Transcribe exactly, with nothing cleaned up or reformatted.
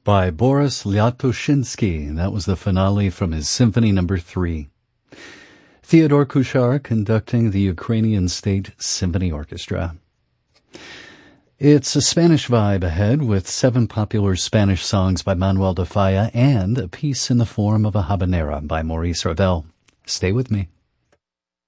by Boris Lyatoshinsky. That was the finale from his Symphony Number Three. Theodore Kuchar conducting the Ukrainian State Symphony Orchestra. It's a Spanish vibe ahead with seven popular Spanish songs by Manuel de Falla and a piece in the form of a habanera by Maurice Ravel. Stay with me.